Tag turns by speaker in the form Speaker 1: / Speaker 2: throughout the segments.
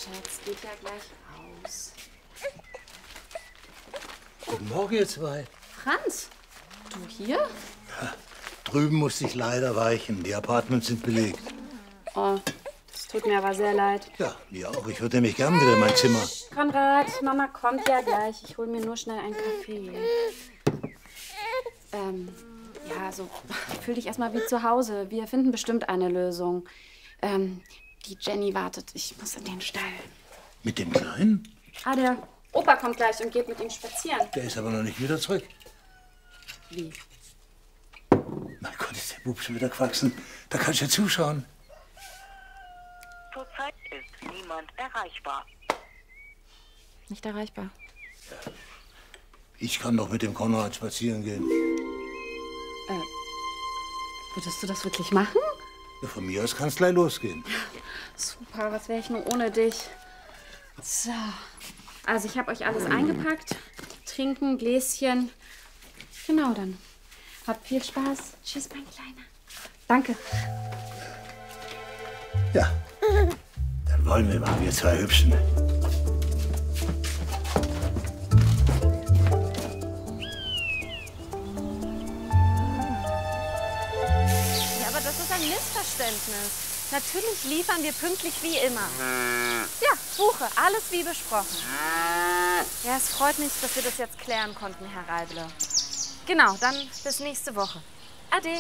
Speaker 1: Schatz geht ja gleich raus.
Speaker 2: Guten Morgen, ihr zwei.
Speaker 1: Franz, du hier?
Speaker 2: Ja, drüben musste ich leider weichen. Die Apartments sind belegt.
Speaker 1: Oh, das tut mir aber sehr leid.
Speaker 2: Ja, mir auch. Ich würde nämlich gern wieder in mein Zimmer.
Speaker 1: Konrad, Mama kommt ja gleich. Ich hole mir nur schnell einen Kaffee. Ja, so, fühl dich erstmal wie zu Hause. Wir finden bestimmt eine Lösung. Die Jenny wartet. Ich muss in den Stall.
Speaker 2: Mit dem Kleinen?
Speaker 1: Ah, der Opa kommt gleich und geht mit ihm spazieren.
Speaker 2: Der ist aber noch nicht wieder zurück.
Speaker 1: Wie?
Speaker 2: Mein Gott, ist der Bub schon wieder quaxen. Da kannst du ja zuschauen.
Speaker 3: Zurzeit ist niemand erreichbar.
Speaker 1: Nicht erreichbar.
Speaker 2: Ich kann doch mit dem Konrad spazieren gehen.
Speaker 1: Würdest du das wirklich machen?
Speaker 2: Ja, von mir aus kann es gleich losgehen.
Speaker 1: Super, was wäre ich nur ohne dich? So. Also ich habe euch alles eingepackt. Trinken, Gläschen. Genau, dann. Habt viel Spaß. Tschüss, mein Kleiner. Danke.
Speaker 2: Ja, dann wollen wir mal, wir zwei Hübschen.
Speaker 4: Ja, aber das ist ein Missverständnis. Natürlich liefern wir pünktlich wie immer. Ja, buche. Alles wie besprochen. Ja, es freut mich, dass wir das jetzt klären konnten, Herr Reible. Genau, dann bis nächste Woche. Ade.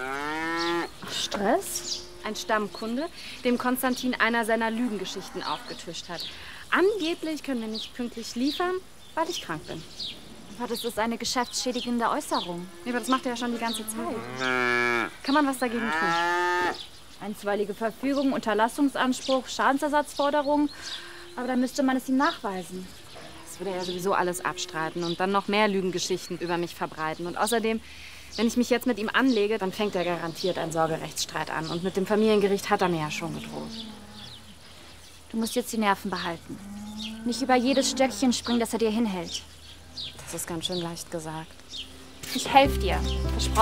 Speaker 1: Stress? Ein Stammkunde, dem Konstantin einer seiner Lügengeschichten aufgetischt hat. Angeblich können wir nicht pünktlich liefern, weil ich krank bin.
Speaker 5: Aber das ist eine geschäftsschädigende Äußerung.
Speaker 1: Ja, aber das macht er ja schon die ganze Zeit. Kann man was dagegen tun?
Speaker 5: Einstweilige Verfügung, Unterlassungsanspruch, Schadensersatzforderung. Aber dann müsste man es ihm nachweisen.
Speaker 1: Das würde er ja sowieso alles abstreiten und dann noch mehr Lügengeschichten über mich verbreiten. Und außerdem, wenn ich mich jetzt mit ihm anlege, dann fängt er garantiert einen Sorgerechtsstreit an. Und mit dem Familiengericht hat er mir ja schon gedroht.
Speaker 5: Du musst jetzt die Nerven behalten. Nicht über jedes Stöckchen springen, das er dir hinhält.
Speaker 1: Das ist ganz schön leicht gesagt.
Speaker 5: Ich helfe dir. Versprochen.